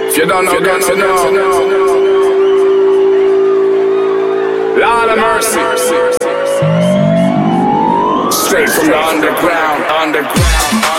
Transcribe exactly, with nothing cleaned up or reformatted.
If you don't know, get to know. Lord of mercy. Straight from the underground, underground.